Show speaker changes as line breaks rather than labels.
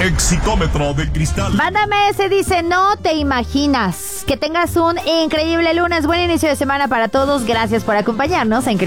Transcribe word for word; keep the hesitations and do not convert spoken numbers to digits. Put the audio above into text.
Exitómetro de cristal.
Banda M S dice, no te imaginas. Que tengas un increíble lunes. Buen inicio de semana para todos. Gracias por acompañarnos en